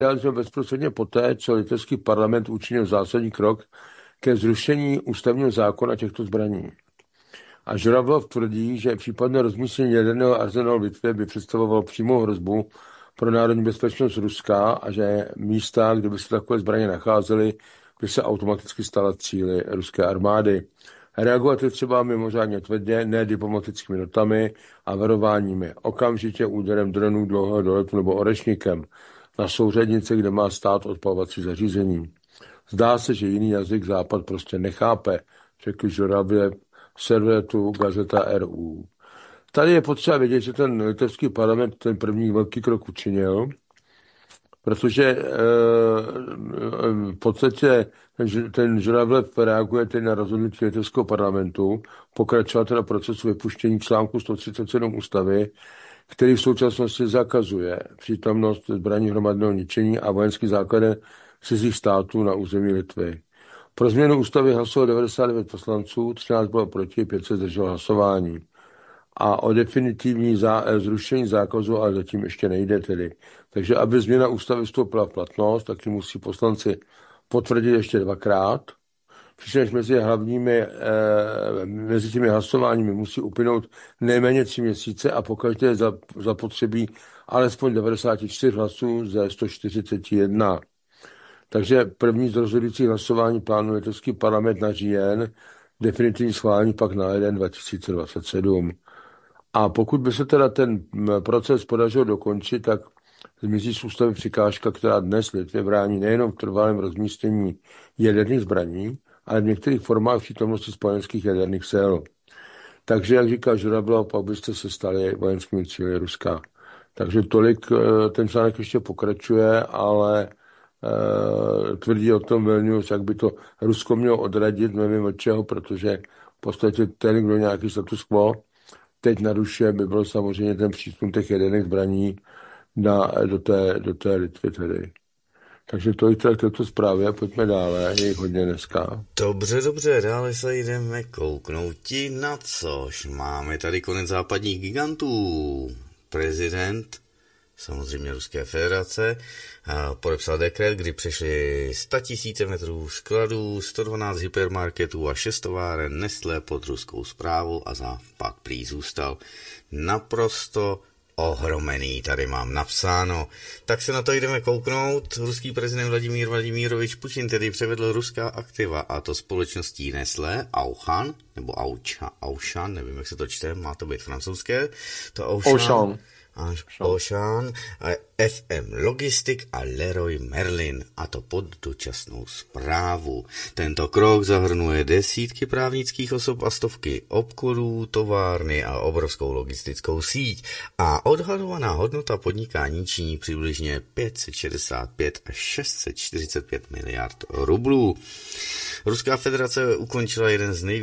vyjádřil bezprostředně poté, co litevský parlament učinil zásadní krok ke zrušení ústavního zákona těchto zbraní. A Žuravlov tvrdí, že případné rozmístění jaderného arzenálu v Litvě by představovalo přímou hrozbu pro národní bezpečnost Ruska a že místa, kde by se takové zbraně nacházely, by se automaticky stala cíly ruské armády. Reagovat je třeba mimořádně tvrdě, ne diplomatickými notami a varováními, okamžitě úderem dronů dlouhého doletu nebo orešníkem na souřadnice, kde má stát odpalovací zařízení. Zdá se, že jiný jazyk Západ prostě nechápe, řekl Žuravlev servetu Gazeta RU. Tady je potřeba vědět, že ten litevský parlament ten první velký krok učinil, protože v podstatě ten Žuravlev reaguje teď na rozhodnutí litevského parlamentu, pokračovat teda procesu vypuštění článku 137 ústavy, který v současnosti zakazuje přítomnost zbraní hromadného ničení a vojenský základ cizích států na území Litvy. Pro změnu ústavy hlasovalo 99 poslanců, 13 bylo proti, 5 se zdrželo hlasování. A o definitivní zrušení zákazu ale zatím ještě nejde tedy. Takže aby změna ústavy vstoupila v platnost, tak ji musí poslanci potvrdit ještě dvakrát. Přičemž mezi těmi hlasováními musí uplynout nejméně 3 měsíce a pokaždé je zapotřebí alespoň 94 hlasů ze 141. Takže první z rozhodujících hlasování plánuje litevský parlament na říjen, definitivní schválení pak na leden 2027. A pokud by se teda ten proces podařilo dokončit, tak zmizí z ústavy překážka, která dnes Litvě brání nejenom v trvalém rozmístění jaderných zbraní, ale v některých formách přítomnosti spojeneckých jaderných sil. Takže, jak říká Žuravlov, pak byste se stali vojenskými cíli Ruska. Takže tolik, ten článek ještě pokračuje, ale tvrdí o tom Vilnius, jak by to Rusko mělo odradit, nevím od čeho, protože v podstatě ten, kdo nějaký status quo teď narušuje, by byl samozřejmě ten přístup těch jaderných zbraní do té Litvy tedy. Takže to je k této zprávě, pojďme dále, je jich hodně dneska. Dobře, dále se jdeme kouknout na což. Máme tady konec západních gigantů. Prezident, samozřejmě Ruské federace, podepsal dekret, kdy přešli 100 000 metrů skladů, 112 hypermarketů a 6 továren Nestlé pod ruskou správu a Západ prý zůstal naprosto ohromený, tady mám napsáno. Tak se na to jdeme kouknout. Ruský prezident Vladimír Vladimirovič Putin tedy převedl ruská aktiva, a to společností Nestlé, Auchan, nebo Auchan, nevím, jak se to čte, má to být francouzské, to Auchan. Auchan, FM Logistik a Leroy Merlin, a to pod dočasnou správu. Tento krok zahrnuje desítky právnických osob a stovky obchodů, továrny a obrovskou logistickou síť. A odhadovaná hodnota podnikání činí přibližně 565 až 645 miliard rublů. Ruská federace učinila jeden z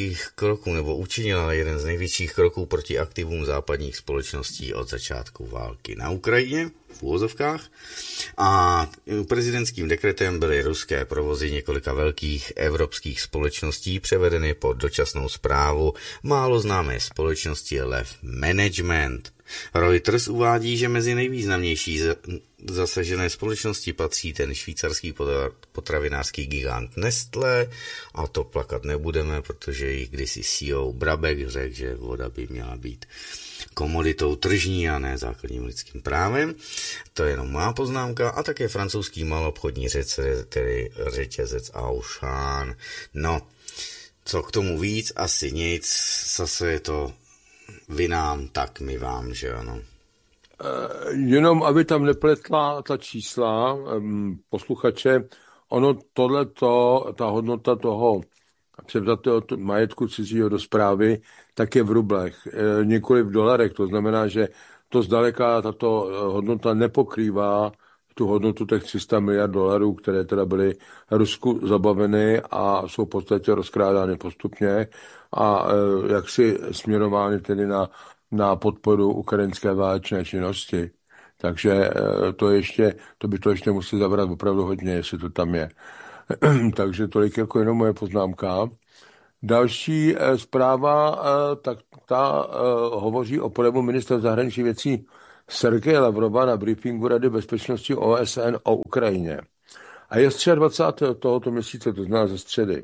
největších kroků proti aktivům západních společností od začátku války na Ukrajině, v úvozovkách, a prezidentským dekretem byly ruské provozy několika velkých evropských společností převedeny pod dočasnou správu málo známé společnosti Lev Management. Reuters uvádí, že mezi nejvýznamnější zasažené společnosti patří ten švýcarský potravinářský gigant Nestlé, a to plakat nebudeme, protože jich kdysi CEO Brabek řekl, že voda by měla být komoditou tržní a ne základním lidským právem. To je jenom má poznámka. A také francouzský maloobchodní řetězec Auchan. No, co k tomu víc? Asi nic. Zase je to vy nám, tak my vám, že ano. Jenom, aby tam nepletla ta čísla, posluchače, ono tohleto, ta hodnota toho převzatého majetku cizího do správy, tak je v rublech, nikoli v dolarech. To znamená, že to zdaleka tato hodnota nepokrývá tu hodnotu těch 300 miliard dolarů, které teda byly Rusku zabaveny a jsou v podstatě rozkrádány postupně a jaksi směrovány tedy na podporu ukrajinské válečné činnosti. Takže to by to ještě musí zabrat opravdu hodně, jestli to tam je. Takže tolik jako jenom moje poznámka. Další zpráva, tak ta hovoří o projevu ministra zahraničních věcí Sergeje Lavrova na briefingu Rady bezpečnosti OSN o Ukrajině. A je 23. tohoto měsíce, to znamená ze středy.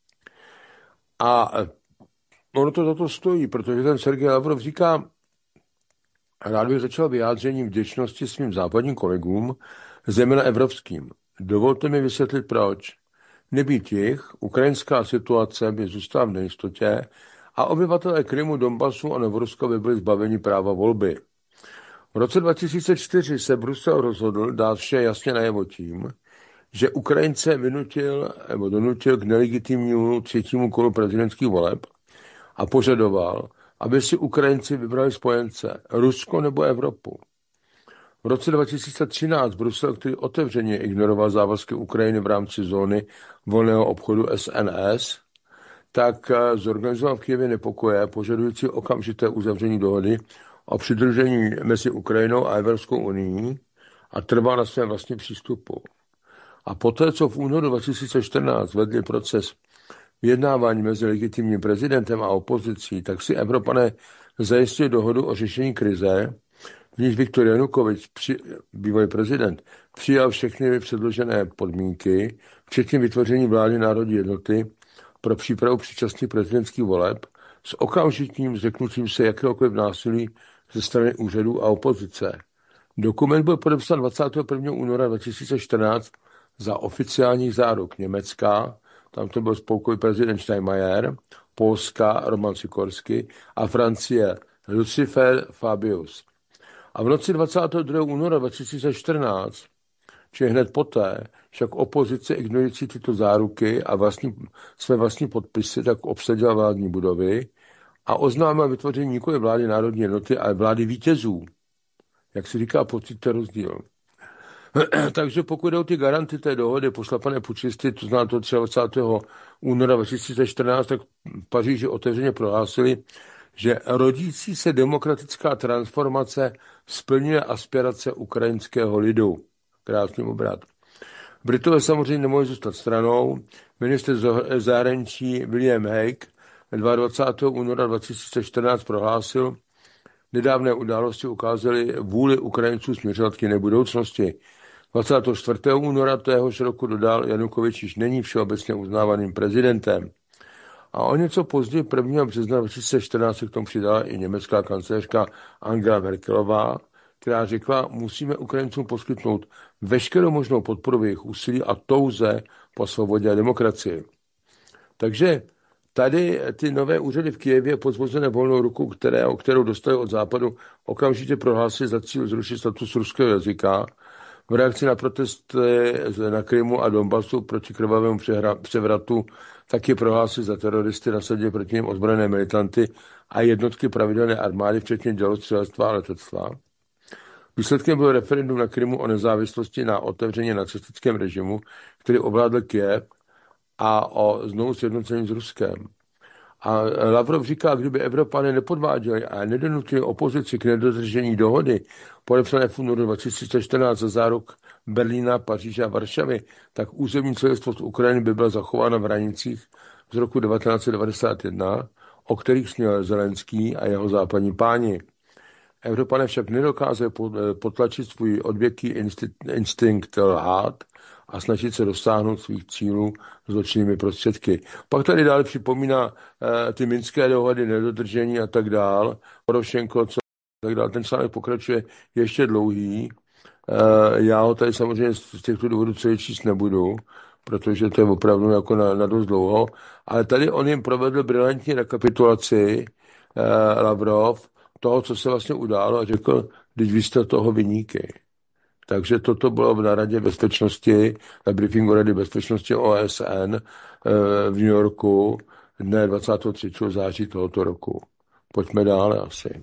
A ono to za to stojí, protože ten Sergej Lavrov říká, rád bych začal vyjádřením vděčnosti svým západním kolegům, zejména evropským. Dovolte mi vysvětlit proč. Nebýt jich, ukrajinská situace by zůstala v nejistotě a obyvatelé Krymu, Donbasu a Novoruska by byli zbaveni práva volby. V roce 2004 se Brusel rozhodl dát vše jasně najevo tím, že Ukrajince donutil k nelegitimnímu třetímu kolu prezidentských voleb a požadoval, aby si Ukrajinci vybrali spojence Rusko nebo Evropu. V roce 2013 Brusel, který otevřeně ignoroval závazky Ukrajiny v rámci zóny volného obchodu SNS, tak zorganizoval v Kyjevě nepokoje požadující okamžité uzavření dohody o přidružení mezi Ukrajinou a Evropskou unií a trval na svém vlastním přístupu. A poté, co v únoru 2014 vedli proces vyjednávání mezi legitimním prezidentem a opozicí, tak si Evropané zajistili dohodu o řešení krize, v níž Viktor Janukovič, bývalý prezident, přijal všechny předložené podmínky, včetně vytvoření vlády národní jednoty pro přípravu předčasných prezidentských voleb s okamžitým zřeknutím se jakéhokoliv násilí ze strany úřadů a opozice. Dokument byl podepsán 21. února 2014 za oficiálních záruk Německa, tam to byl spolkový prezident Steinmeier, Polska Roman Sikorsky a Francie Lucifer Fabius. A v noci 22. února 2014, či hned poté, však opozice ignorující tyto záruky a své vlastní podpisy, tak obsadila vládní budovy a oznámila vytvoření nikoli vlády národní jednoty, ale vlády vítězů. Jak se říká, pocit rozdíl. Takže pokud jde o ty garanty té dohody pošlapané pučisty, to znamená to 23. února 2014, tak v Paříži otevřeně prohlásili, že rodící se demokratická transformace splňuje aspirace ukrajinského lidu. Krásný obrat. Britové samozřejmě nemohli zůstat stranou. Ministr zahraničí William Hague 22. února 2014 prohlásil, nedávné události ukázaly vůli Ukrajinců směřovat k jiné budoucnosti. 24. února téhož roku dodal, Janukovič již není všeobecně uznávaným prezidentem. A o něco později 1. března 2014 se k tomu přidala i německá kancléřka Angela Merkelová, která řekla, musíme Ukrajincům poskytnout veškerou možnou podporu v jejich úsilí a touze po svobodě a demokracii. Takže tady ty nové úřady v Kyjevě pozvozené volnou ruku, kterou dostali od západu, okamžitě prohlásili za cíl zrušit status ruského jazyka v reakci na protest na Krymu a Donbasu proti krvavému převratu, taky prohlásili za teroristy, nasadili proti nim ozbrojené militanty a jednotky pravidelné armády, včetně dělostřelectva a letectva. Výsledkem byl referendum na Krymu o nezávislosti na otevřeně nacistickém režimu, který ovládl Kyjev, a o znovu sjednocení s Ruskem. A Lavrov říká, kdyby Evropané nepodváděli a nedonutili opozici k nedodržení dohody podepsané v únoru 2014 za záruk Berlína, Paříže a Varšavy, tak územní celistvost Ukrajiny by byla zachována v hranicích z roku 1991, o kterých sněl Zelenský a jeho západní páni. Evropané však nedokázali potlačit svůj odvěký instinkt lhát a snažit se dosáhnout svých cílů zločinnými prostředky. Pak tady dále připomíná ty minské dohody, nedodržení a tak dál. Porošenko, co tak dál. Ten článek pokračuje ještě dlouhý. Já ho tady samozřejmě z těchto důvodů celý číst nebudu, protože to je opravdu jako na dost dlouho. Ale tady on jim provedl brilantní rekapitulaci Lavrov toho, co se vlastně událo a řekl, když vy jste toho viníky. Takže toto bylo na Radě bezpečnosti, na briefingu Rady bezpečnosti OSN v New Yorku dne 23. září tohoto roku. Pojďme dále asi.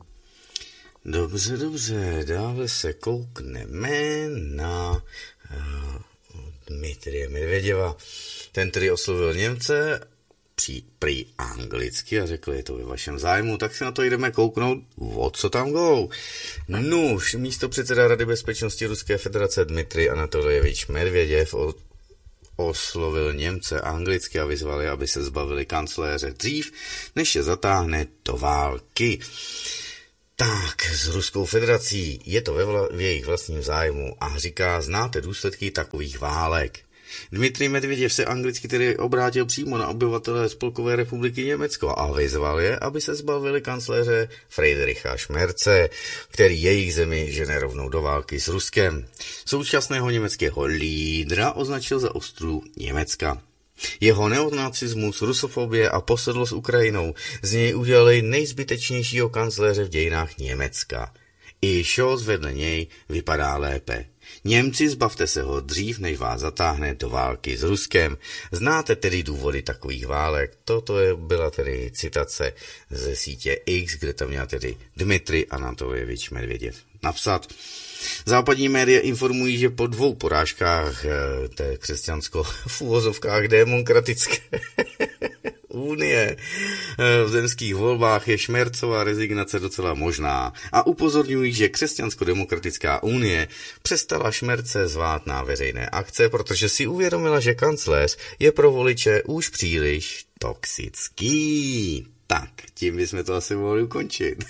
Dobře, dále se koukneme na Dmitrije Medvěděva. Ten tedy oslovil Němce prý anglicky a řekl, je to ve vašem zájmu, tak si na to jdeme kouknout, o co tam go. Nuž, místopředseda Rady bezpečnosti Ruské federace Dmitrij Anatolievič Medvěděv oslovil Němce anglicky a vyzval je, aby se zbavili kancléře dřív, než je zatáhne do války. Tak, s Ruskou federací je to v jejich vlastním zájmu a říká, znáte důsledky takových válek. Dmitrij Medvěděv se anglicky tedy obrátil přímo na obyvatele Spolkové republiky Německo a vyzval je, aby se zbavili kancléře Friedricha Schmerze, který jejich zemi žene rovnou do války s Ruskem. Současného německého lídra označil za ostru Německa. Jeho neonacismus, rusofobie a posedlost Ukrajinou z něj udělali nejzbytečnějšího kancléře v dějinách Německa. I Scholz vedle něj vypadá lépe. Němci, zbavte se ho dřív, než vás zatáhne do války s Ruskem. Znáte tedy důvody takových válek? Byla tedy citace ze sítě X, kde tam měl tedy Dmitrij Anatolievič Medvěděv napsat. Západní média informují, že po 2 porážkách té křesťansko v uvozovkách demokratické unie v zemských volbách je Schmerzova rezignace docela možná a upozorňují, že křesťansko-demokratická unie přestala Schmerze zvát na veřejné akce, protože si uvědomila, že kancléř je pro voliče už příliš toxický. Tak, tím bychom to asi mohli ukončit.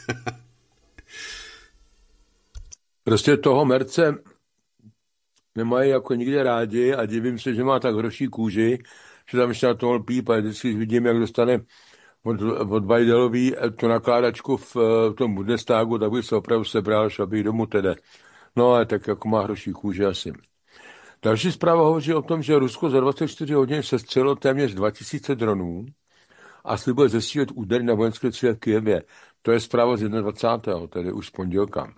Prostě toho Merce nemají jako nikde rádi a divím se, že má tak hroší kůži, že tam ještě na to mohl pípat. Vždycky vidím, jak dostane od Weidelový tu nakládačku v tom Bundestagu, tak bych se opravdu sebral, šel bych domů tedy. No ale tak jako má hroší kůži asi. Další zpráva hovoří o tom, že Rusko za 24 hodin sestřelilo téměř 2000 dronů a slibuje zesílit údery na vojenské cíle v Kyjevě. To je zpráva z 21. tedy už z pondělka.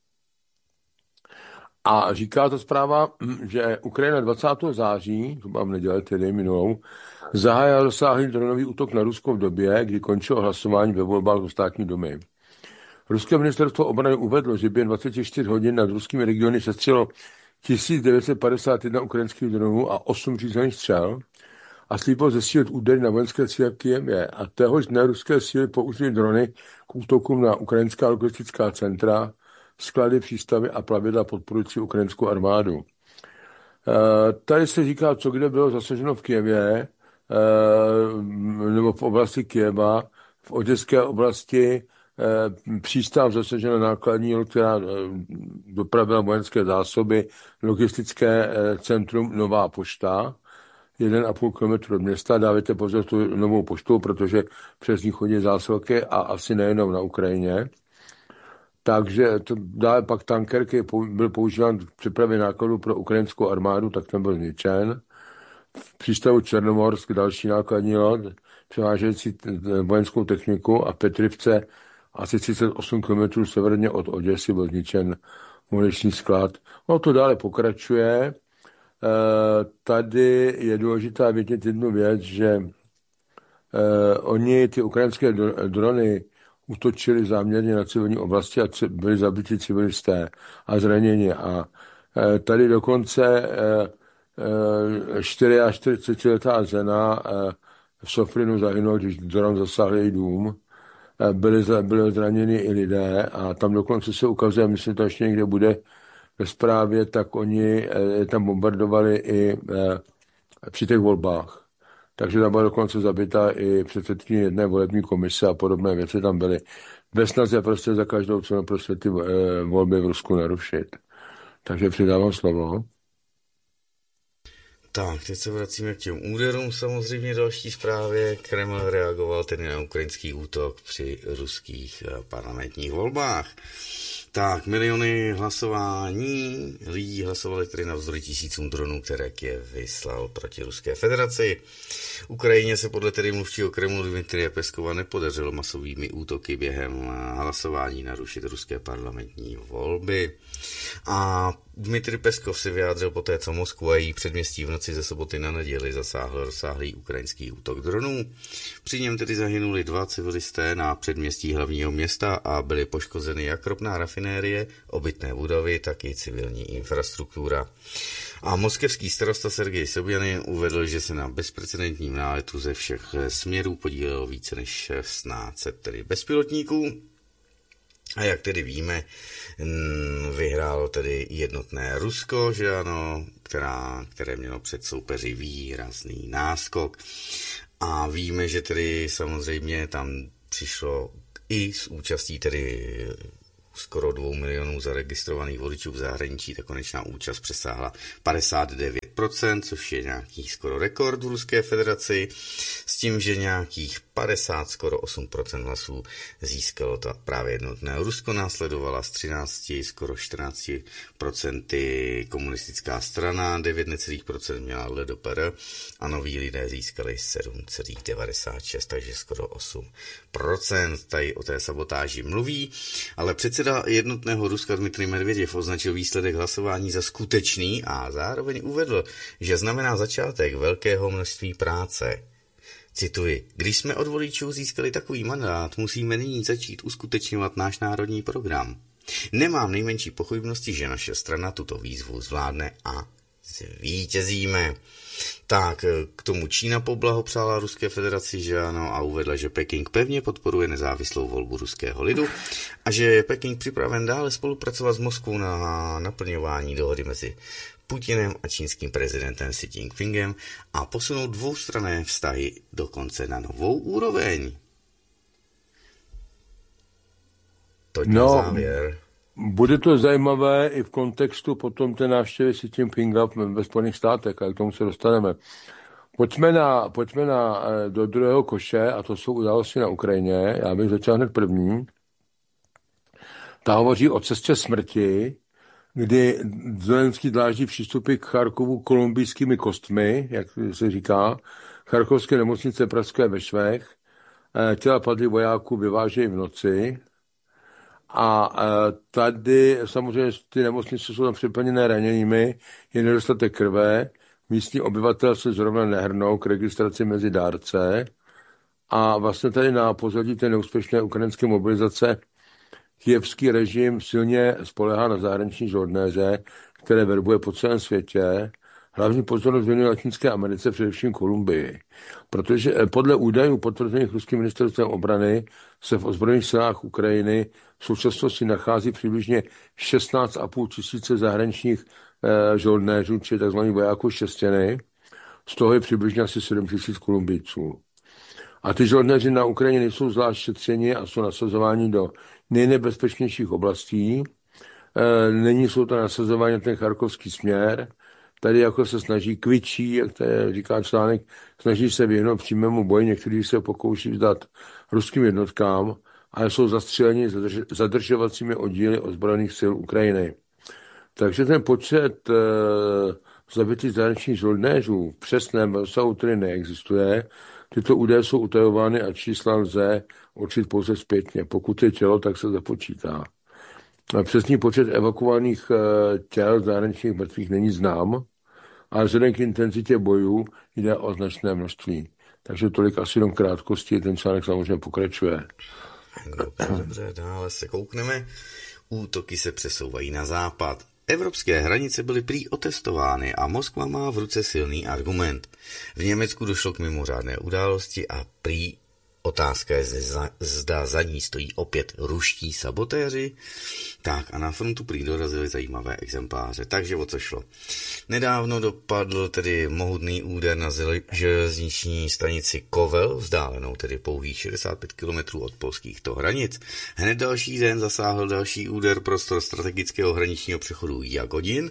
A říká ta zpráva, že Ukrajina 20. září, to mám neděli tedy minulou, zahájila rozsáhlý dronový útok na Rusko v době, kdy končilo hlasování ve volbách do státní dumy. Ruské ministerstvo obrany uvedlo, že během 24 hodin nad ruskými regiony sestřelilo 1951 ukrajinských dronů a 8 řízených střel a slíbilo zesílit údery na vojenské cíle v Kyjevě. A téhož dne ruské síly použily drony k útokům na ukrajinská logistická centra, sklady, přístavy a plavidla podporující ukrajinskou armádu. Tady se říká, co kde bylo zasaženo v Kyjevě, nebo v oblasti Kyjeva, v oděské oblasti přístav zasaženo nákladní, která dopravila vojenské zásoby, logistické centrum Nová pošta, 1,5 km od města. Dávajte pozor tu Novou poštu, protože přes ní chodí zásilky a asi nejenom na Ukrajině. Takže dále pak tanker, který byl používán k přepravě nákladů pro ukrajinskou armádu, tak ten byl zničen. V přístavu Černomorsk další nákladní loď, převážející vojenskou techniku a v Petrivce asi 38 km severně od Oděsy byl zničen muniční sklad. No to dále pokračuje. Tady je důležité vědět jednu věc, že oni ty ukrajinské drony útočili záměrně na civilní oblasti a byli zabiti civilisté a zraněni. A tady dokonce 44letá žena v Sofrinu zahynula, když dron zasáhl její dům. Byli zraněni i lidé a tam dokonce se ukazuje, myslím, to ještě někde bude ve zprávě, tak oni tam bombardovali i při těch volbách. Takže tam byla dokonce zabita i předsedkyně jedné volební komise a podobné věci tam byly. Ve snaze prostě za každou cenu prostě ty volby v Rusku narušit. Takže přidávám slovo. Tak, teď se vracíme k těm úderům. Samozřejmě další zprávě. Kreml reagoval tedy na ukrajinský útok při ruských parlamentních volbách. Tak, miliony hlasování, lidí hlasovali tedy navzdory tisícům dronů, které Kyjev vyslal proti Ruské federaci. Ukrajině se podle tedy mluvčího Kremlu Dmitrije Peskova nepodařilo masovými útoky během hlasování narušit ruské parlamentní volby. A Dmitrij Peskov se vyjádřil poté, co Moskvu a její předměstí v noci ze soboty na neděli zasáhl rozsáhlý ukrajinský útok dronů. Při něm tedy zahynuli 2 civilisté na předměstí hlavního města a byly poškozeny jak ropná rafinérie, obytné budovy, tak i civilní infrastruktura. A moskevský starosta Sergej Sobjanin uvedl, že se na bezprecedentním náletu ze všech směrů podílelo více než 1600 tedy bezpilotníků. A jak tedy víme, vyhrál tedy jednotné Rusko, že ano, které mělo před soupeři výrazný náskok. A víme, že tedy samozřejmě tam přišlo i s účastí tedy skoro 2 milionů zaregistrovaných voličů v zahraničí, ta konečná účast přesáhla 59%, což je nějaký skoro rekord v Ruské federaci, s tím, že nějakých 50, skoro 8% hlasů získalo to právě jednotné Rusko, následovala z 13, skoro 14% komunistická strana, 9 necelých procent měla LDPR a noví lidé získali 7,96, takže skoro 8%. Tady o té sabotáži mluví, ale předseda jednotného Ruska Dmitrij Medveděv označil výsledek hlasování za skutečný a zároveň uvedl, že znamená začátek velkého množství práce. Cituji, když jsme od voličů získali takový mandát, musíme nyní začít uskutečňovat náš národní program. Nemám nejmenší pochybnosti, že naše strana tuto výzvu zvládne a zvítězíme. Tak, k tomu Čína poblahopřála Ruské federaci, že ano, a uvedla, že Peking pevně podporuje nezávislou volbu ruského lidu a že je Peking připraven dále spolupracovat s Moskvou na naplňování dohody mezi Putinem a čínským prezidentem Xi Jinpingem a posunout dvoustranné vztahy dokonce na novou úroveň. Toť na závěr. Bude to zajímavé i v kontextu potom té návštěvy Xi Jinpinga ve Spojených státech, a k tomu se dostaneme. Pojďme do druhého koše, a to jsou události na Ukrajině. Já bych začal hned první. Ta hovoří o cestě smrti, kdy Zelenský dláždí přístupy k Charkovu kolumbijskými kostmi, jak se říká, charkovské nemocnice pražské ve Švech. Těla padlých vojáků vyvážejí v noci. A tady samozřejmě ty nemocnice jsou tam přeplněné raněnými, je nedostatek krve, místní obyvatel se zrovna nehrnou k registraci mezi dárce a vlastně tady na pozadí té neúspěšné ukrajinské mobilizace kyjevský režim silně spolehá na zahraniční žoldnéře, které verbuje po celém světě. Hlavní pozornost věnuje Latinské Americe, především Kolumbii. Protože podle údajů potvrzených ruským ministerstvem obrany se v ozbrojených silách Ukrajiny v současnosti nachází přibližně 16,5 tisíce zahraničních žoldnéřů, či tzv. Vojáků štěstěny. Z toho je přibližně asi 7 tisíc Kolumbijců. A ty žoldnéři na Ukrajině nejsou zvlášť šetřeni a jsou nasazováni do nejnebezpečnějších oblastí. Není jsou to nasazování na ten charkovský směr. Tady jako se snaží kvičí, jak to říká článek, snaží se vyhnout přímému boji, někteří se pokouší vzdát ruským jednotkám, ale jsou zastřeleni zadržovacími oddíly ozbrojených sil Ukrajiny. Takže ten počet zabitých zahraničních žoldnéřů v přesném rozsahu tedy neexistuje. Tyto údaje jsou utajovány a čísla lze určit pouze zpětně. Pokud je tělo, tak se započítá. Přesný počet evakuovaných těl zahraničních mrtvých není znám, ale vzhledem k intenzitě bojů jde o značné množství. Takže tolik asi jenom krátkosti, ten článek samozřejmě pokračuje. Dobře, dále se koukneme. Útoky se přesouvají na západ. Evropské hranice byly prý otestovány a Moskva má v ruce silný argument. V Německu došlo k mimořádné události a prý otázka je, zda za ní stojí opět ruští sabotéři. Tak a na frontu prý dorazily zajímavé exempláře. Takže o co šlo? Nedávno dopadl tedy mohutný úder na železniční stanici Kovel, vzdálenou tedy pouhých 65 km od polských hranic. Hned další den zasáhl další úder prostor strategického hraničního přechodu Jagodin,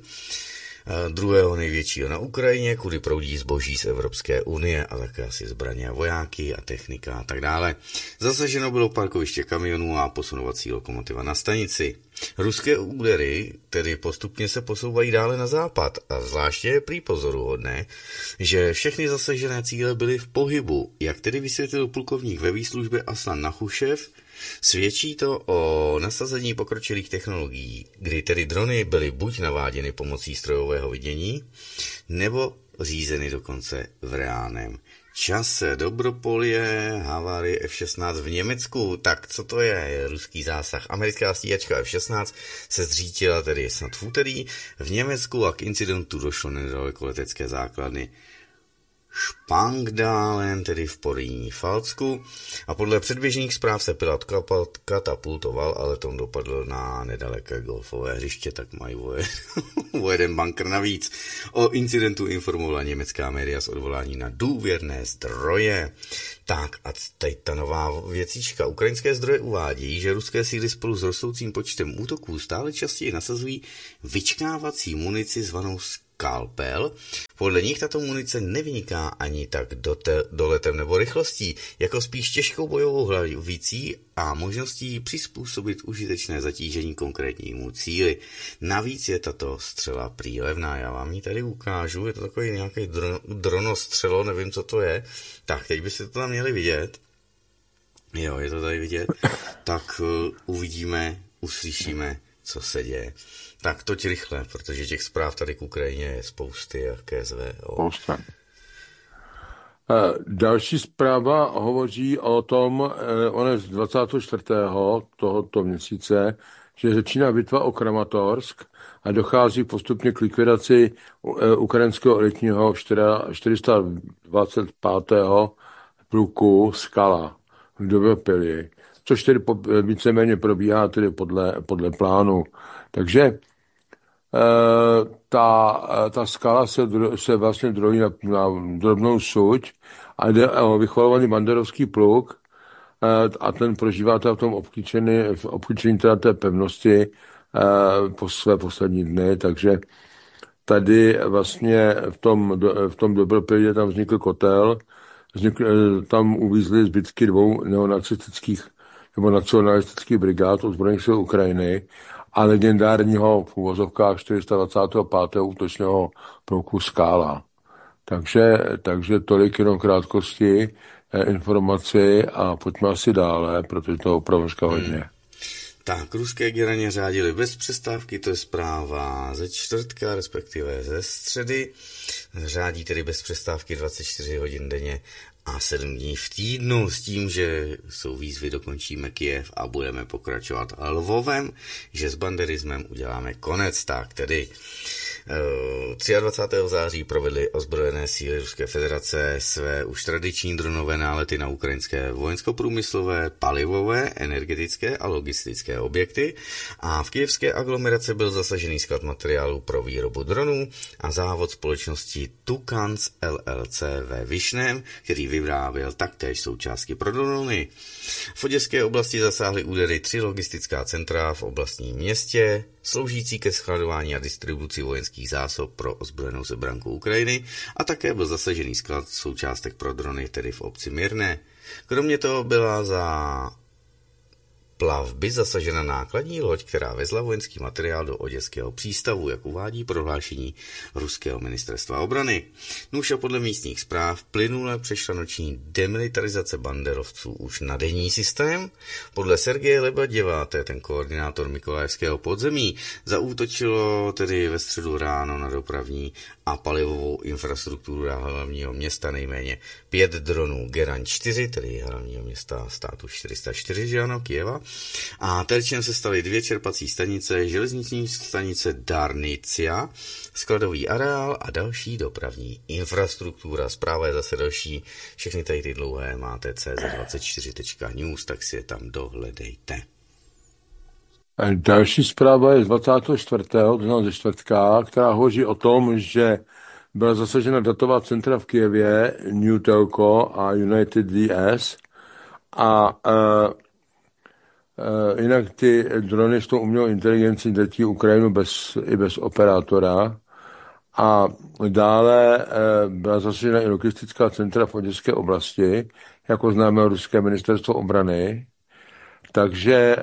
druhého největšího na Ukrajině, kudy proudí zboží z Evropské unie a také asi zbraně a vojáky a technika a tak dále. Zasaženo bylo parkoviště kamionů a posunovací lokomotiva na stanici. Ruské údery tedy postupně se posouvají dále na západ a zvláště je prý pozoruhodné, že všechny zasažené cíle byly v pohybu, jak tedy vysvětlil plukovník ve výslužbě Aslan Nachušev. Svědčí to o nasazení pokročilých technologií, kdy tedy drony byly buď naváděny pomocí strojového vidění, nebo řízeny dokonce v reálném čase. Dobropolie, havárie F-16 v Německu. Tak co to je? Ruský zásah. Americká stíhačka F-16 se zřítila tedy snad v úterý v Německu a k incidentu došlo nedaleko letecké základny Špangdálen, tedy v Porýní Falcku. A podle předběžných zpráv se pilot katapultoval, ale tom dopadl na nedaleké golfové hřiště, tak mají o jeden bunkr navíc. O incidentu informovala německá média s odvolání na důvěrné zdroje. Tak a teď ta nová věcička. Ukrajinské zdroje uvádí, že ruské síly spolu s rostoucím počtem útoků stále častěji nasazují vyčkávací munici zvanou Skalpel. Podle nich tato munice nevyniká ani tak doletem nebo rychlostí, jako spíš těžkou bojovou hlavicí a možností přizpůsobit užitečné zatížení konkrétnímu cíli. Navíc je tato střela prý levná. Já vám ji tady ukážu. Je to takový nějaký dronostřelo, nevím, co to je. Tak, teď byste to tam měli vidět. Jo, je to tady vidět. Tak uvidíme, uslyšíme, co se děje. Tak toť rychle, protože těch zpráv tady k Ukrajině je spousty a KSV. Spousta. Další zpráva hovoří o tom, on z 24. tohoto měsíce, že začíná bitva o Kramatorsk a dochází postupně k likvidaci ukrajinského elitního 425. pluku Skala v Dobropili, což tedy víceméně probíhá tedy podle plánu. Takže ta Skala se vlastně drojí na drobnou suť a jde o vychvalovaný banderovský pluk a ten prožívá v tom obklíčení té pevnosti po své poslední dny, takže tady vlastně v tom Dobropilě tam vznikl kotel, tam uvízly zbytky dvou neonacistických nebo nacionalistických brigád ozbrojených sil Ukrajiny a legendárního v úvozovkách 425. útočného pluku Skála. Takže tolik jenom krátkosti informaci a pojďme asi dále, protože to opravdu hodně. Tak, ruské geraně řádily bez přestávky, to je zpráva ze čtvrtka, respektive ze středy. Řádí tedy bez přestávky 24 hodin denně a 7 dní v týdnu s tím, že jsou výzvy, dokončíme Kyjev a budeme pokračovat Lvovem, že s banderismem uděláme konec. Tak tedy 23. září provedly ozbrojené síly Ruské federace své už tradiční dronové nálety na ukrajinské vojensko-průmyslové, palivové, energetické a logistické objekty a v kyjevské aglomerace byl zasažený sklad materiálů pro výrobu dronů a závod společnosti Tukans LLC ve Vyšném, který vyráběl taktéž součástky pro drony. V oděské oblasti zasáhly údery 3 logistická centra v oblastním městě, sloužící ke skladování a distribuci vojenských zásob pro ozbrojenou zebranku Ukrajiny a také byl zasažený sklad součástek pro drony, tedy v obci Mirné. Kromě toho byla za plavby zasažena nákladní loď, která vezla vojenský materiál do oděského přístavu, jak uvádí prohlášení ruského ministerstva obrany. Nuž a podle místních zpráv plynule přešla noční demilitarizace banderovců už na denní systém. Podle Sergeje Lebaděva, to je ten koordinátor Mykolajevského podzemí, zaútočilo tedy ve středu ráno na dopravní a palivovou infrastrukturu hlavního města nejméně 5 dronů Geran 4, tedy hlavního města státu 404, že ano, Kyjeva. A terčem se staly 2 čerpací stanice, železniční stanice Darnicia, skladový areál a další dopravní infrastruktura. Zpráva je zase další. Všechny tady ty dlouhé máte cz24.news, tak si je tam dohledejte. Další zpráva je z 24. to znamená ze čtvrtka, která hovoří o tom, že byla zasažena datová centra v Kyjevě, New Telco a United VS a jinak ty drony s tou umělou inteligencí letí Ukrajinu i bez operátora a dále byla zasažena i logistická centra v oděské oblasti, jako známe ruské ministerstvo obrany. Takže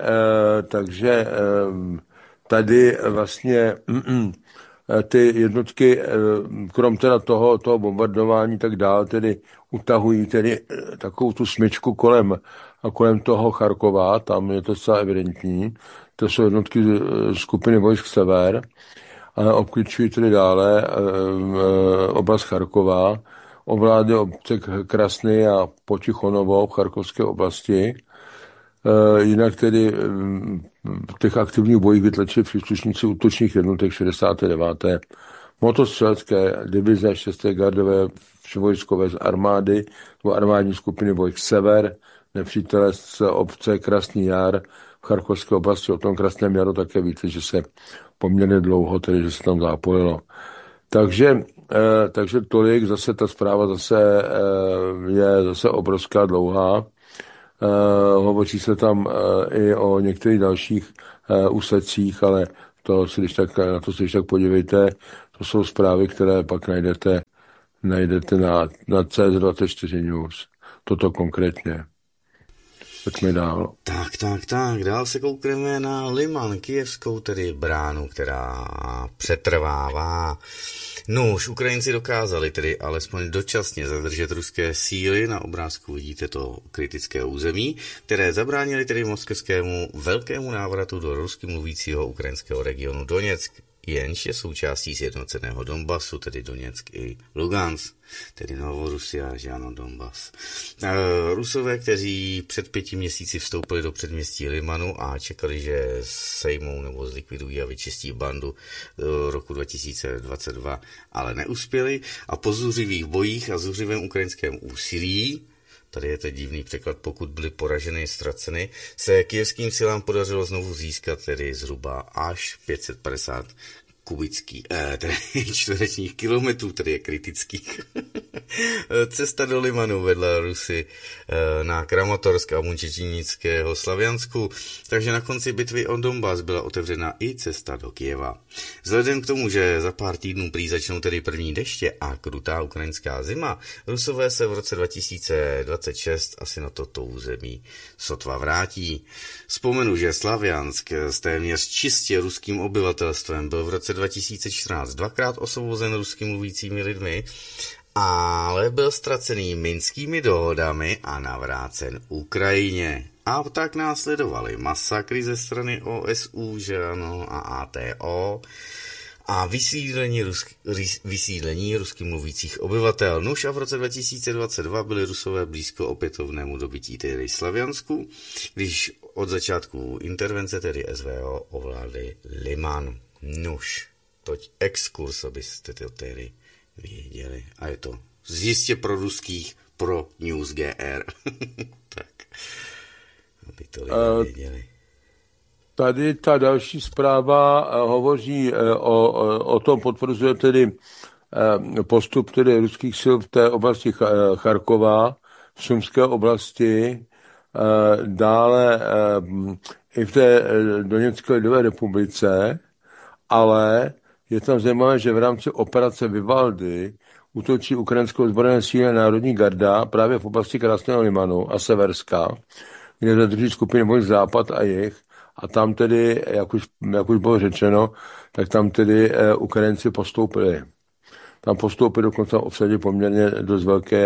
tady vlastně ty jednotky, krom teda toho bombardování tak dál, tedy utahují tedy takovou tu smyčku kolem toho Charkova, tam je to zcela evidentní. To jsou jednotky skupiny vojsk Sever, ale obklíčují tedy dále oblast Charkova, ovládne obce Krasny a Potichonovo v charkovské oblasti. Jinak tedy v těch aktivních bojích vytlačili příslušníci útočných jednotek 69. motostřelecké divize 6. gardové vševojskové z armády, nebo armádní skupiny vojsk Sever, nepřítele z obce Krasný Jar v Charkovské oblasti. O tom Krasném Jaru také víte, že se poměrně dlouho, tedy že se tam zápolilo. Takže tolik, zase ta zpráva je zase obrovská dlouhá. Hovoří se tam i o některých dalších úsecích, ale na to si když tak podívejte. To jsou zprávy, které pak najdete na CS24 News. Toto konkrétně. Pojďme dál. Tak. Dál se koukneme na Liman, kyjevskou tedy bránu, která přetrvává. No, už Ukrajinci dokázali tedy alespoň dočasně zadržet ruské síly. Na obrázku vidíte to kritické území, které zabránili tedy moskevskému velkému návratu do rusky mluvícího ukrajinského regionu Doněck, jenž je součástí sjednoceného Donbasu, tedy Doněck i Lugansk, tedy Novorusia, že ano, Donbas. Rusové, kteří před 5 měsíci vstoupili do předměstí Limanu a čekali, že sejmou nebo zlikvidují a vyčistí bandu roku 2022, ale neuspěli a po zuřivých bojích a zuřivém ukrajinském úsilí, tady je teď divný překlad, pokud byly poraženy, ztraceny, se kyjevským silám podařilo znovu získat tedy zhruba až 550 čtverečních kilometrů, tedy je kritických. Cesta do Limanu vedla Rusy na Kramatorsk a Munčečinického Slaviansku, takže na konci bitvy o Donbas byla otevřena i cesta do Kyjeva. Vzhledem k tomu, že za pár týdnů prý začnou tedy první deště a krutá ukrajinská zima, Rusové se v roce 2026 asi na toto území sotva vrátí. Vzpomenu, že Slaviansk s téměř čistě ruským obyvatelstvem byl v roce 2014 dvakrát osvobozen ruským mluvícími lidmi, ale byl ztracený minskými dohodami a navrácen Ukrajině. A tak následovaly masakry ze strany OSU, že ano, a ATO a vysídlení rusky mluvících obyvatel. Nuž a v roce 2022 byli Rusové blízko opětovnému dobytí tedy Slaviansku, když od začátku intervence tedy SVO ovládli Liman. Nuž, toť exkurs, abyste to tedy věděli. A je to jistě pro ruských, pro NewsGR. Tak, aby to lidé věděli. Tady ta další zpráva hovoří o tom, potvrzuje tedy postup tedy ruských sil v té oblasti Charkova, v Sumské oblasti, dále i v té Doněcké lidové republice, ale je tam zajímavé, že v rámci operace Vivaldi útočí ukrajinskou ozbrojené síly Národní garda právě v oblasti Krásného Limanu a Severska, kde zadrží skupiny vojsk Západ a Jih. A tam tedy, jak už bylo řečeno, tak tam tedy Ukrajinci postoupili. Tam postoupili dokonce obsadili poměrně dost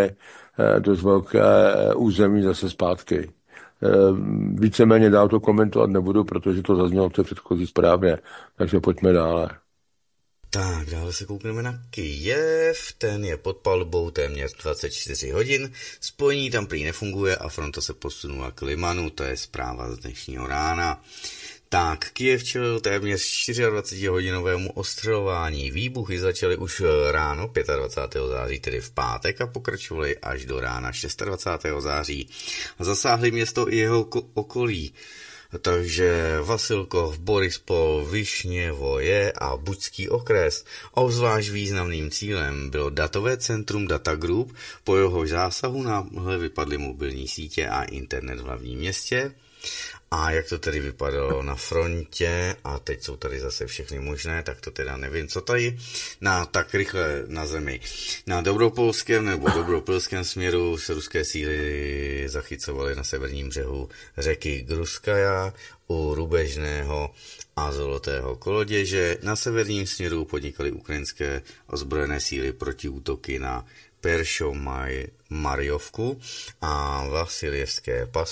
velké území zase zpátky. Víceméně dál to komentovat nebudu, protože to zaznělo v té předchozí zprávě. Takže pojďme dále. Tak, dále se koukneme na Kyjev, ten je pod palbou téměř 24 hodin, spojení tam prý nefunguje a fronta se posunula k Limanu, to je zpráva z dnešního rána. Tak, Kyjev čelil téměř 24-hodinovému ostřelování. Výbuchy začaly už ráno 25. září, tedy v pátek, a pokračovaly až do rána 26. září. Zasáhly město i jeho okolí. Takže Vasilkov, Borispol, Višněvoje a Buďský okres. Obzvlášť významným cílem bylo datové centrum Data Group, po jehož zásahu náhle vypadly mobilní sítě a internet v hlavním městě. A jak to tedy vypadalo na frontě, a teď jsou tady zase všechny možné, tak to teda nevím, co tady, tak rychle na zemi. Na dobropolském nebo dobropilském směru se ruské síly zachycovaly na severním břehu řeky Gruskaja u Rubežného a Zolotého koloděže. Na severním směru podnikaly ukrajinské ozbrojené síly protiútoky na Peršo Marjovku a Vasiljevské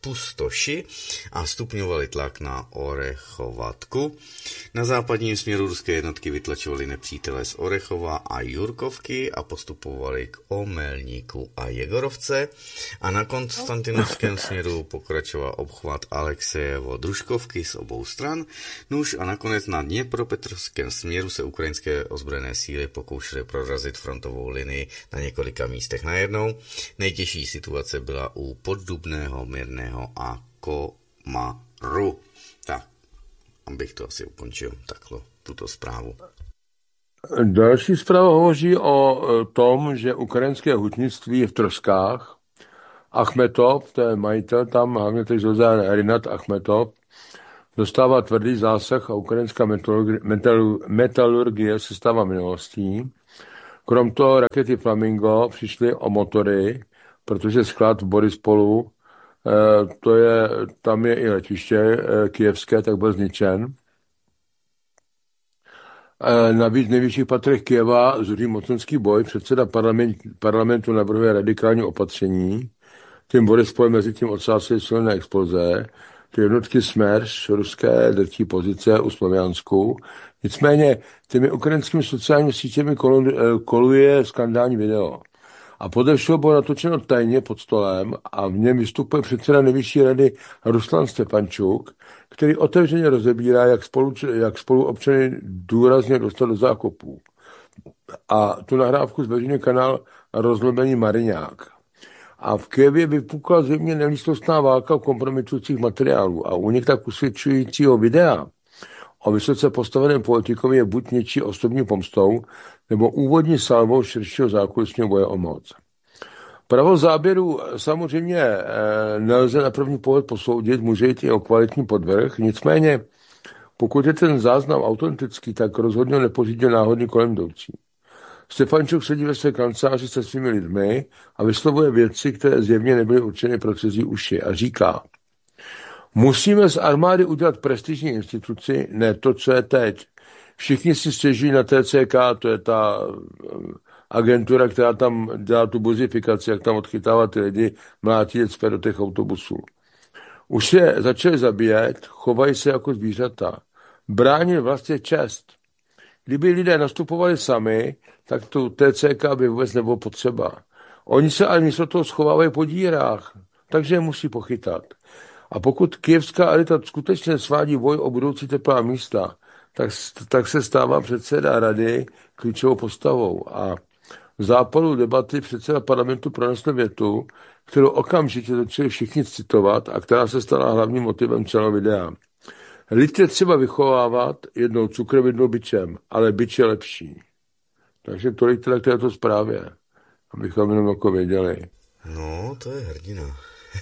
pustoši a stupňovali tlak na Orechovatku. Na západním směru ruské jednotky vytlačovali nepřítele z Orechova a Jurkovky a postupovali k Omelníku a Jegorovce. A na konstantinovském směru pokračoval obchvat Alexejevo Družkovky z obou stran. Nuž a nakonec na Dněpropetrovském směru se ukrajinské ozbrojené síly pokoušely prorazit frontovou linii na několika místech najednou. Nejtěžší situace byla u Poddubného, Myrného a Komaru. Tak, abych to asi ukončil takhle, tuto zprávu. Další zpráva hovoří o tom, že ukrajinské hutnictví je v troskách. Achmetov, to je majitel tam, hlavně teď Rinat Achmetov, dostává tvrdý zásah a ukrajinská metalurgie se stává minulostí. Krom toho rakety Flamingo přišly o motory, protože sklad v Borispolu, tam je i letiště kyjevské, tak byl zničen. Navíc v nejvyšších patrech Kyjeva zuří mocenský boj, předseda parlamentu navrhuje radikální opatření. Tím Borispol mezi tím odsásily silné exploze. Ty jednotky Smerš, ruské drtí pozice u Sloviansku. Nicméně těmi ukrajinskými sociálními sítěmi koluje skandální video. A podle všeho bylo natočeno tajně pod stolem a v něm vystupuje předseda nejvyšší rady Ruslan Stefančuk, který otevřeně rozebírá, jak spolu občany důrazně dostat do zákopů. A tu nahrávku zveřejňuje kanál Rozlobený Mariňák. A v Kyjevě vypukla zjevně nelítostná válka kompromitujících materiálů a únik tak usvědčujícího videa o vysoce postaveném politikovi je buď něčí osobní pomstou, nebo úvodní salvou širšího zákulisního boje o moc. Pravo záběru samozřejmě nelze na první pohled posoudit, může jít i o kvalitní podvrh, nicméně pokud je ten záznam autentický, tak rozhodně nepořídil náhodný kolem jdoucí. Stefančuk sedí ve své kanceláři se svými lidmi a vyslovuje věci, které zjevně nebyly určeny pro cizí uši a říká: musíme z armády udělat prestižní instituci, ne to, co je teď. Všichni si stěžují na TCK, to je ta agentura, která tam dělá tu buzifikaci, jak tam odchytává ty lidi, mlátí je do těch autobusů. Už je začali zabíjet, chovají se jako zvířata. Bránit vlastně čest. Kdyby lidé nastupovali sami, tak tu TCK by vůbec nebylo potřeba. Oni se ale místo toho schovávají po dírách, takže je musí pochytat. A pokud kyjevská elita skutečně svádí boj o budoucí teplá místa, tak se stává předseda rady klíčovou postavou. A v zápalu debaty předseda parlamentu pronesl větu, kterou okamžitě začali všichni citovat a která se stala hlavním motivem celého videa. Lid je třeba vychovávat jednou cukrem, jednou bičem, ale bič je lepší. Takže tolik teda k této zprávě, abychom jenom jako věděli. No, to je hrdina.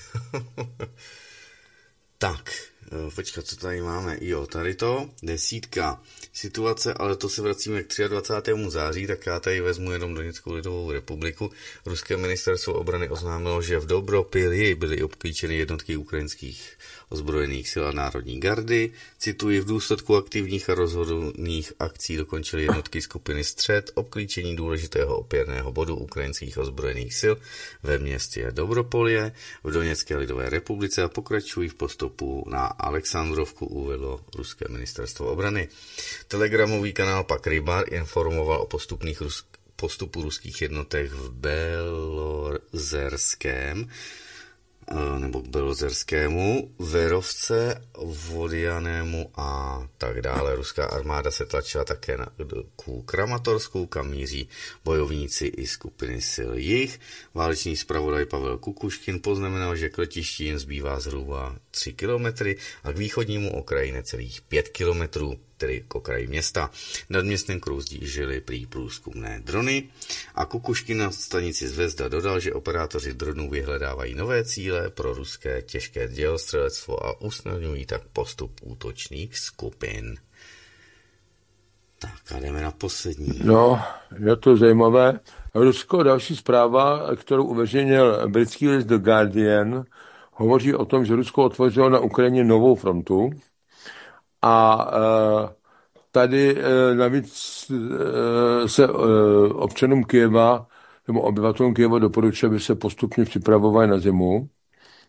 Tak, počkat, co tady máme. Jo, tady to, 10. situace, ale to se vracíme k 23. září, tak já tady vezmu jenom Doněckou lidovou republiku. Ruské ministerstvo obrany oznámilo, že v Dobropili byly obklíčeny jednotky ukrajinských ozbrojených sil a národní gardy. Cituji: v důsledku aktivních a rozhodných akcí dokončily jednotky skupiny Střed obklíčení důležitého opěrného bodu ukrajinských ozbrojených sil ve městě Dobropolie v Doněcké lidové republice a pokračují v postupu na Alexandrovku, uvedlo ruské ministerstvo obrany. Telegramový kanál pak Rybar informoval o postupu ruských jednotek v Belozerském nebo k Belozerskému, Verovce, Vodianému a tak dále. Ruská armáda se tlačila také ku Kramatorsku, kam míří bojovníci i skupiny sil jich. Válečný zpravodaj Pavel Kukuškin poznamenal, že k letišti jen zbývá zhruba 3 kilometry a k východnímu okraji necelých 5 kilometrů, tedy k okraji města. Nad městem kroužily prý průzkumné drony a Kukuškin na stanici Zvezda dodal, že operátoři dronů vyhledávají nové cíle pro ruské těžké dělostřelectvo a usnadňují tak postup útočných skupin. Tak a jdeme na poslední. No, je to zajímavé. Rusko, další zpráva, kterou uveřejnil britský list The Guardian, hovoří o tom, že Rusko otvořilo na Ukrajině novou frontu a tady navíc se občanům Kyjeva nebo obyvatelům Kyjeva doporučuje, aby se postupně připravovali na zimu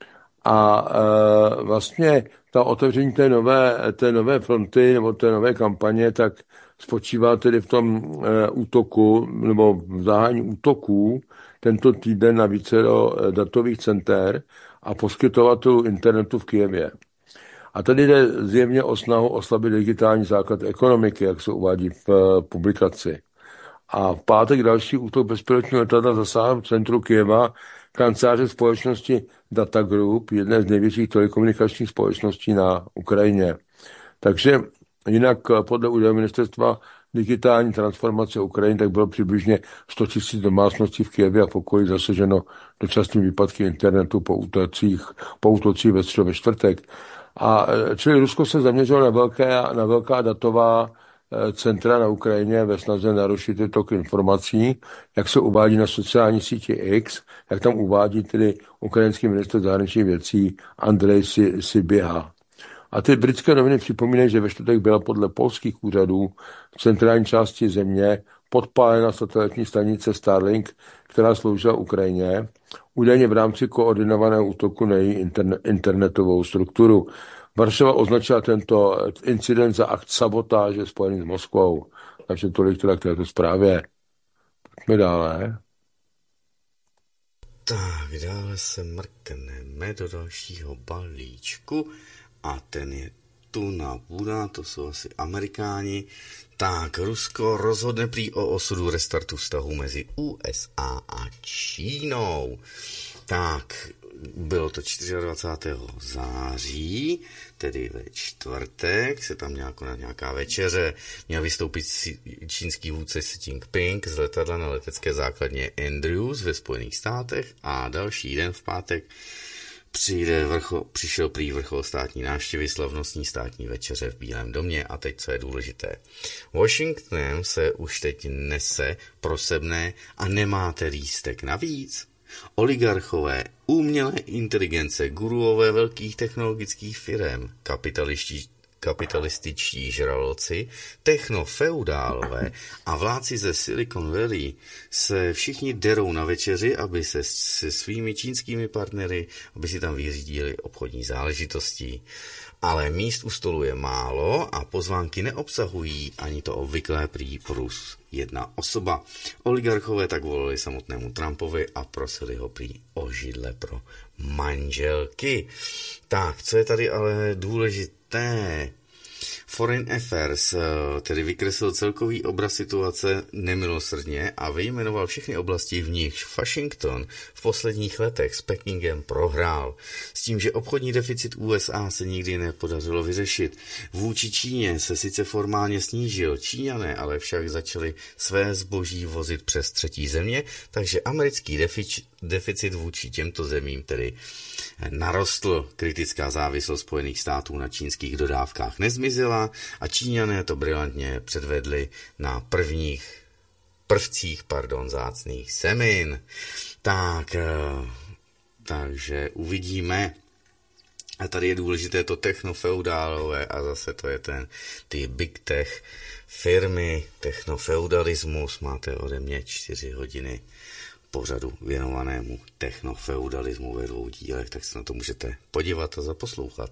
A vlastně ta otevření té nové fronty nebo té nové kampaně, tak spočívá tedy v tom útoku nebo v zahájení útoků tento týden na vícero datových center a poskytovatelů internetu v Kyjevě. A tady jde zjevně o snahu oslabit digitální základ ekonomiky, jak se uvádí v publikaci. A v pátek další útok bezpilotního letadla zasáhl v centru Kyjeva kanceláře společnosti Data Group, jedné z největších telekomunikačních společností na Ukrajině. Takže jinak podle údajů ministerstva digitální transformace Ukrajiny, tak bylo přibližně 100 000 domácností v Kyjevě a v okolí zasaženo dočasnými výpadky internetu po útocích ve středu ve čtvrtek. A čili Rusko se zaměřilo na velká datová centra na Ukrajině ve snaze narušit tok informací, jak se uvádí na sociální síti X, jak tam uvádí tedy ukrajinský ministr zahraničních věcí Andrej Siběha. A ty britské noviny připomínají, že ve čtvrtek byla podle polských úřadů v centrální části země podpálena satelitní stanice Starlink, která sloužila Ukrajině, údajně v rámci koordinovaného útoku na její internetovou strukturu. Varšava označila tento incident za akt sabotáže spojený s Moskvou. Takže tolik teda k této zprávě. Pojďme dále. Tak, dále se mrkneme do dalšího balíčku a ten je Tuna Buda, to jsou asi Amerikáni. Tak, Rusko rozhodne prý o osudu restartu vztahu mezi USA a Čínou. Tak, bylo to 24. září, tedy ve čtvrtek, se tam měla konat nějaká večeře, měl vystoupit čínský vůdce Xi Jinping z letadla na letecké základně Andrews ve Spojených státech a další den v pátek přišel prý vrchol státní návštěvy slavnostní státní večeře v Bílém domě a teď, co je důležité. Washingtonem se už teď nese prosebné a nemáte lístek navíc. Oligarchové, umělé inteligence, guruové velkých technologických firem, kapitalističtí žraloci, technofeudálové a vládci ze Silicon Valley se všichni derou na večeři, aby se svými čínskými partnery, aby si tam vyřídili obchodní záležitosti. Ale míst u stolu je málo a pozvánky neobsahují ani to obvyklé prý plus jedna osoba. Oligarchové tak volili samotnému Trumpovi a prosili ho prý o židle pro manželky. Tak, co je tady ale důležité? Foreign Affairs tedy vykreslil celkový obraz situace nemilosrdně a vyjmenoval všechny oblasti, v nichž Washington v posledních letech s Pekingem prohrál. S tím, že obchodní deficit USA se nikdy nepodařilo vyřešit. Vůči Číně se sice formálně snížil, Číňané ale však začali své zboží vozit přes třetí země, takže americký deficit vůči těmto zemím tedy narostl. Kritická závislost Spojených států na čínských dodávkách nezmizela a Číňané to brilantně předvedli na prvcích vzácných semin. Takže uvidíme. A tady je důležité to technofeudálové a zase to je ty big tech firmy, technofeudalismus. Máte ode mě 4 hodiny pořadu věnovanému technofeudalismu ve 2 dílech, tak se na to můžete podívat a zaposlouchat.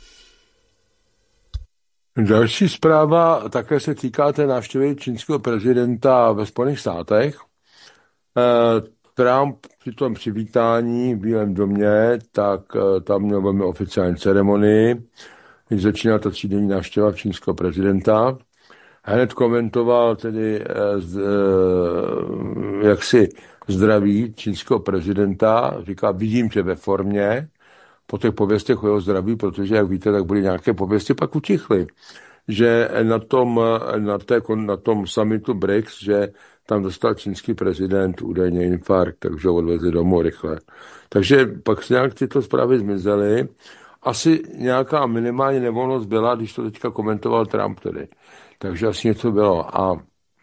Další zpráva také se týká té návštěvy čínského prezidenta ve Spojených státech. Trump při tom přivítání v Bílém domě, tak tam měl velmi oficiální ceremonii, když začínala ta 3denní návštěva čínského prezidenta. Hned komentoval tedy jaksi zdraví čínského prezidenta, říká, vidím tě ve formě, po těch pověstech o jeho zdraví, protože, jak víte, tak byly nějaké pověsti, pak utichly, že na tom summitu BRICS, že tam dostal čínský prezident údajně infarkt, takže ho odvezli domů rychle. Takže pak se nějak tyto zprávy zmizely. Asi nějaká minimální nevolnost byla, když to teďka komentoval Trump tedy. Takže asi něco bylo. A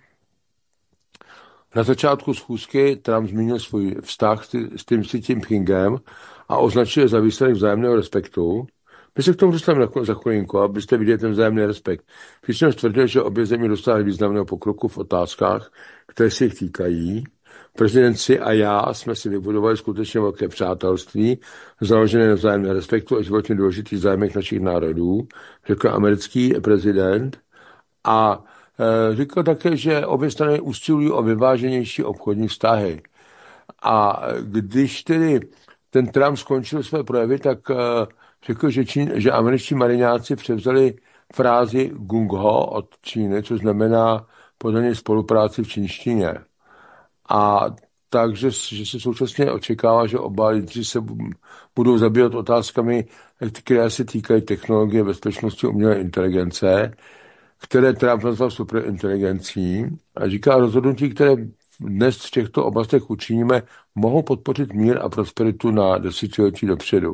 na začátku schůzky Trump zmínil svůj vztah s tím Xi Jinpingem a označil za výsledek vzájemného respektu. My se k tomu dostaneme za chvilinku, abyste viděli ten vzájemný respekt. Přičemž tvrdil, že obě země dosáhly významného pokroku v otázkách, které se jich týkají. prezident Xi a já jsme si vybudovali skutečně velké přátelství, založené na vzájemném respektu a životně důležitých zájmech našich národů, řekl americký prezident. A říkal také, že obě strany usilují o vyváženější obchodní vztahy. A když tedy ten Trump skončil své projevy, tak řekl, že američtí mariňáci převzali frázi gung ho od Číny, což znamená podle něj spolupráci v čínštině. A takže že se současně očekává, že oba lídři se budou zabývat otázkami, které se týkají technologie, bezpečnosti, umělé inteligence, které Trump nazval superinteligencí, a říká, rozhodnutí, které dnes v těchto oblastech učiníme, mohou podpořit mír a prosperitu na desetiletí dopředu.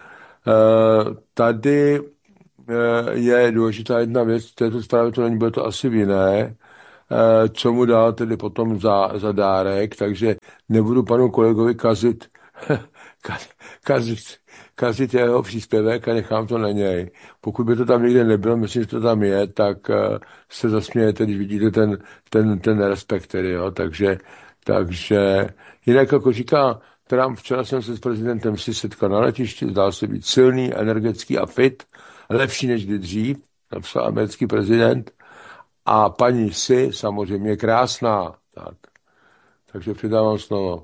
Tady je důležitá jedna věc, v této zprávě to není, bude to asi jiné, co mu dal tedy potom za dárek, takže nebudu panu kolegovi kazit jeho příspěvek a nechám to na něj. Pokud by to tam někde nebylo, myslím, že to tam je, tak se zasmějete, když vidíte ten respekt tedy, jo. Takže jinak, jako říká Trump, včera jsem se s prezidentem si setkal na letišti, zdál se být silný, energický a fit, lepší než kdy dřív, napsal americký prezident, a paní Xi samozřejmě krásná. Takže předávám slovo.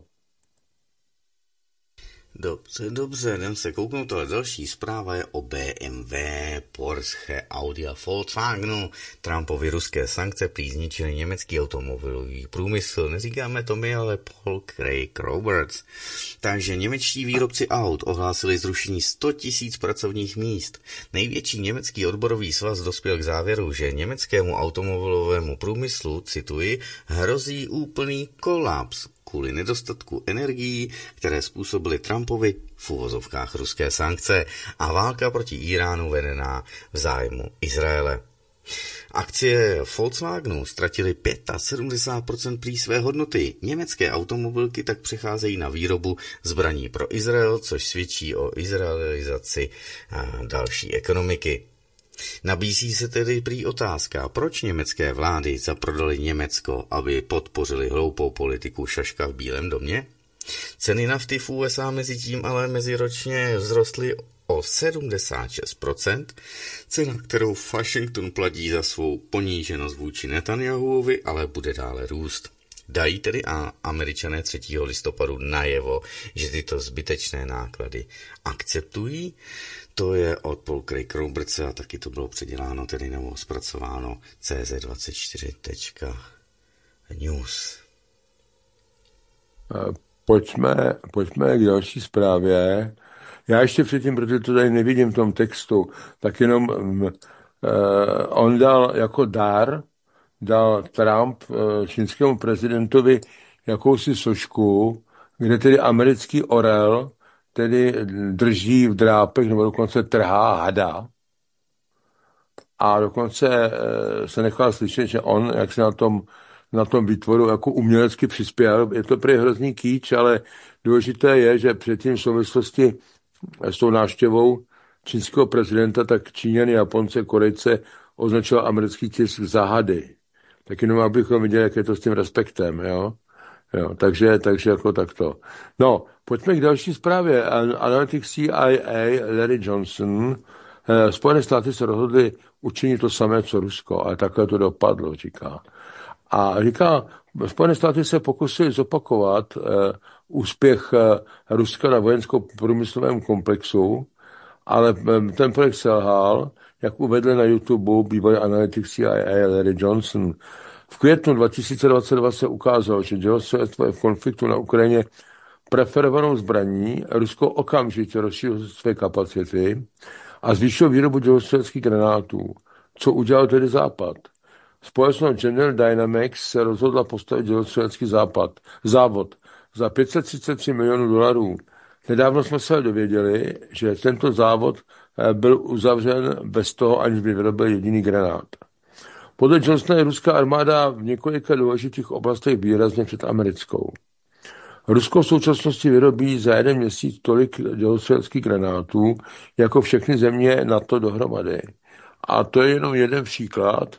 Dobře, jdem se kouknout, ale další zpráva je o BMW, Porsche, Audi a Volkswagenu. Trumpovy ruské sankce prý zničily německý automobilový průmysl. Neříkáme to my, ale Paul Craig Roberts. Takže němečtí výrobci aut ohlásili zrušení 100 000 pracovních míst. Největší německý odborový svaz dospěl k závěru, že německému automobilovému průmyslu, cituji, hrozí úplný kolaps kvůli nedostatku energií, které způsobily Trumpovi v uvozovkách ruské sankce a válka proti Iránu vedená v zájmu Izraele. Akcie Volkswagenu ztratily 75% prý své hodnoty. Německé automobilky tak přecházejí na výrobu zbraní pro Izrael, což svědčí o izraelizaci další ekonomiky. Nabízí se tedy prý otázka, proč německé vlády zaprodaly Německo, aby podpořili hloupou politiku šaška v Bílém domě? Ceny nafty v USA mezi tím ale meziročně vzrostly o 76%, cena, kterou Washington platí za svou poníženost vůči Netanyahuovi, ale bude dále růst. Dají tedy Američané 3. listopadu najevo, že tyto zbytečné náklady akceptují? To je od Paul Craig Roberts a taky to bylo předěláno tedy nebo zpracováno cz24.news. Pojďme k další zprávě. Já ještě předtím, protože to tady nevidím v tom textu, tak jenom on dal jako dal Trump čínskému prezidentovi jakousi sošku, kde tedy americký orel tedy drží v drápech nebo dokonce trhá hada. A dokonce se nechal slyšet, že on, jak se na tom výtvoru jako umělecky přispěl. Je to prý hrozný kýč, ale důležité je, že předtím v souvislosti s tou návštěvou čínského prezidenta, tak Číňany, Japonce, Korejce označil americký tisk za hady. Tak jenom abychom viděli, jak je to s tím respektem, jo. Takže jako takto. No, pojďme k další zprávě. Analytik CIA Larry Johnson, Spojené státy se rozhodly učinit to samé, co Rusko, ale takhle to dopadlo, říká. A říká, Spojené státy se pokusily zopakovat úspěch Ruska na vojensko-průmyslovém komplexu, ale ten projekt selhal, jak uvedl na YouTube bývalý analytik CIA Larry Johnson. V květnu 2022 se ukázalo, že dělostřelectvo je v konfliktu na Ukrajině preferovanou zbraní. Rusko okamžitě rozšířilo své kapacity a zvýšilo výrobu dělostřeleckých granátů. Co udělal tedy Západ? Společnost General Dynamics se rozhodla postavit dělostřelecký závod za $533 milionů. Nedávno jsme se dověděli, že tento závod byl uzavřen bez toho, aniž by vyrobil jediný granát. Podle Johnsona je ruská armáda v několika důležitých oblastech výrazně před americkou. Rusko v současnosti vyrobí za jeden měsíc tolik dělostřeleckých granátů, jako všechny země NATO dohromady. A to je jenom jeden příklad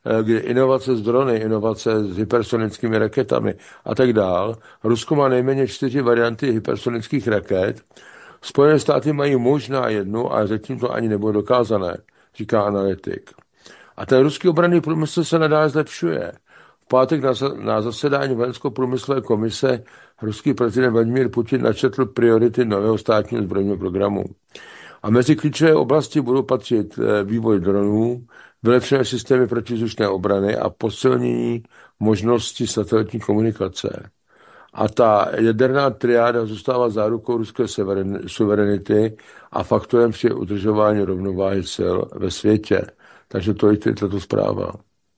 kde inovace s drony, inovace s hypersonickými raketami a tak dál. Rusko má nejméně 4 varianty hypersonických raket. Spojené státy mají možná 1, ale zatím to ani nebylo dokázané, říká analytik. A ten ruský obranný průmysl se nadále zlepšuje. V pátek na zasedání vojensko-průmyslové komise ruský prezident Vladimír Putin načetl priority nového státního zbrojního programu. A mezi klíčové oblasti budou patřit vývoj dronů, vylepšené systémy protivzdušné obrany a posilnění možnosti satelitní komunikace. A ta jaderná triáda zůstává zárukou ruské suverenity a faktorem při udržování rovnováhy sil ve světě. Takže to je tato zpráva.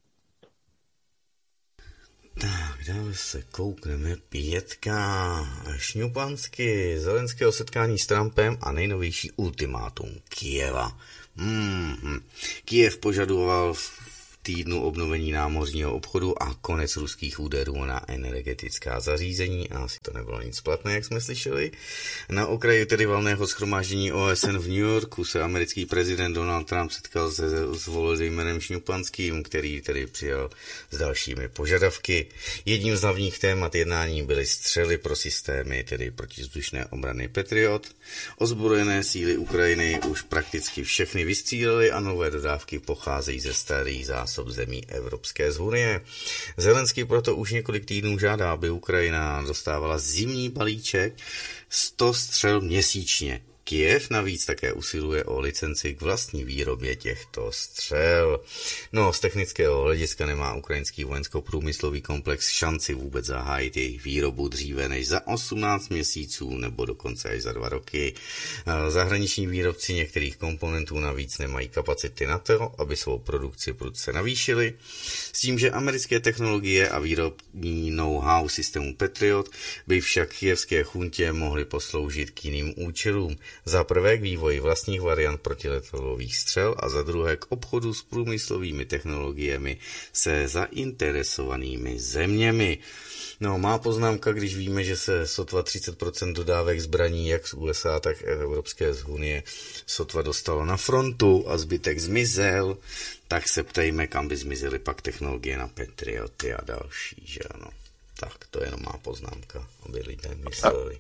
Tak, dále se koukneme 5. Šňupansky, Zelenského setkání s Trumpem a nejnovější ultimátum Kyjeva. Kyjev požadoval v týdnu obnovení námořního obchodu a konec ruských úderů na energetická zařízení. Asi to nebylo nic platné, jak jsme slyšeli. Na okraji tedy valného shromáždění OSN v New Yorku se americký prezident Donald Trump setkal s Volodymyrem Šňupanským, který tedy přijel s dalšími požadavky. Jedním z hlavních témat jednání byly střely pro systémy, tedy protivzdušné obrany Patriot. Ozbrojené síly Ukrajiny už prakticky všechny vystřílely a nové dodávky pocházejí ze starých zásob zemí Evropské unie. Zelenský proto už několik týdnů žádá, aby Ukrajina dostávala zimní balíček 100 střel měsíčně. Kyjev navíc také usiluje o licenci k vlastní výrobě těchto střel. No, z technického hlediska nemá ukrajinský vojensko-průmyslový komplex šanci vůbec zahájit jejich výrobu dříve než za 18 měsíců nebo dokonce až za 2 roky. Zahraniční výrobci některých komponentů navíc nemají kapacity na to, aby svou produkci prudce navýšili. S tím, že americké technologie a výrobní know-how systému Patriot by však kyjevské chuntě mohly posloužit k jiným účelům. Za prvé k vývoji vlastních variant protiletadlových střel a za druhé k obchodu s průmyslovými technologiemi se zainteresovanými zeměmi. No, má poznámka, když víme, že se sotva 30% dodávek zbraní jak z USA, tak Evropské unie sotva dostalo na frontu a zbytek zmizel, tak se ptejme, kam by zmizely pak technologie na Patrioty a další, že ano. Tak, to je jenom má poznámka, aby lidé mysleli.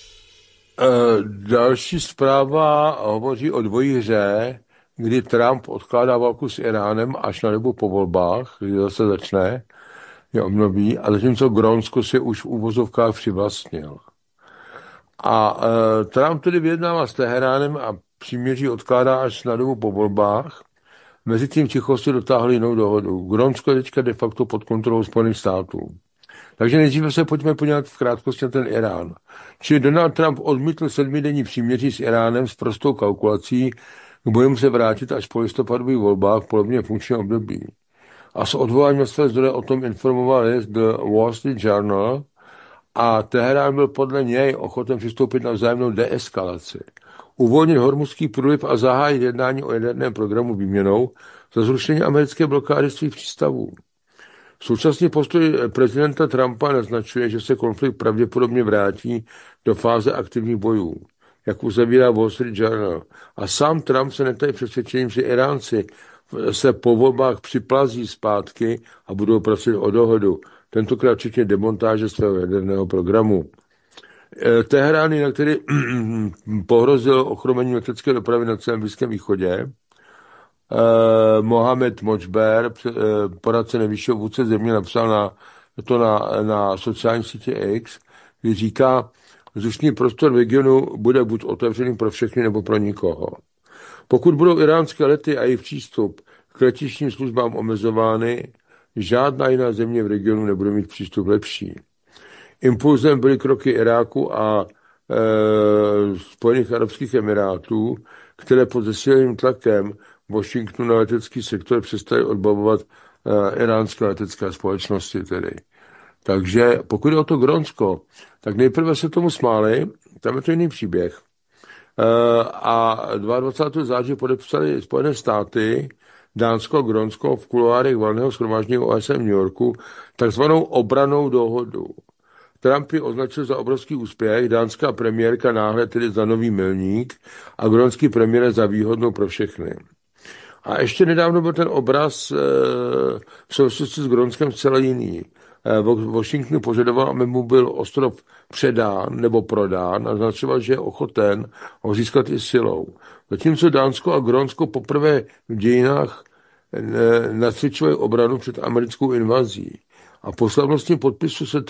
Další zpráva hovoří o dvojí hře, kdy Trump odkládá válku s Iránem až na dobu po volbách, kdy zase začne, je obnoví, a zatímco Grónsko si už v úvozovkách přivlastnil. A Trump tedy vyjednává s Teheránem a příměří odkládá až na dobu po volbách. Mezitím v tichosti dotáhli jinou dohodu. Grónsko je teďka de facto pod kontrolou Spojených států. Takže nejdříve se pojďme podívat v krátkosti na ten Irán. Čili Donald Trump odmítl 7denní příměří s Iránem s prostou kalkulací, k bojům se vrátit až po listopadových volbách v polovině funkčního období. A s odvoláním na své zdroje o tom informoval The Wall Street Journal a Teherán byl podle něj ochoten přistoupit na vzájemnou deeskalaci. Uvolnit Hormuzský průliv a zahájit jednání o jaderném programu výměnou za zrušení americké blokády svých přístavů. Současný postoj prezidenta Trumpa naznačuje, že se konflikt pravděpodobně vrátí do fáze aktivních bojů, jak uzavírá Wall Street Journal. A sám Trump se netají přesvědčením, že Iránci se po volbách připlazí zpátky a budou pracovat o dohodu, tentokrát včetně demontáže svého jaderného programu. Teherán, jinak tedy pohrozil ochromení letecké dopravy na celém Blízkém východě. Mohamed Mojber, poradce nejvyššího vůdce země, napsal na sociální sítě X, kdy říká, vzdušný prostor v regionu bude buď otevřený pro všechny nebo pro nikoho. Pokud budou iránské lety a jejich přístup k letištním službám omezovány, žádná jiná země v regionu nebude mít přístup lepší. Impulzem byly kroky Iráku a Spojených arabských emirátů, které pod zesíleným tlakem Washingtonu na letecký sektor přestali odbavovat iránské letecké společnosti tedy. Takže pokud je o to Grónsko, tak nejprve se tomu smáli, tam je to jiný příběh. A 22. září podepsali Spojené státy, Dánsko a Grónsko v kuloárech valného shromáždění OSN v New Yorku takzvanou obrannou dohodu. Trump ji označil za obrovský úspěch, dánská premiérka náhle tedy za nový milník a grónský premiér za výhodnou pro všechny. A ještě nedávno byl ten obraz v souvislosti s Grónskem zcela jiný. Washington požadoval, aby mu byl ostrov předán nebo prodán a naznačoval, že je ochoten ho získat i silou. Zatímco Dánsko a Grónsko poprvé v dějinách nacvičovali obranu před americkou invazí. A po slavnostním podpisu se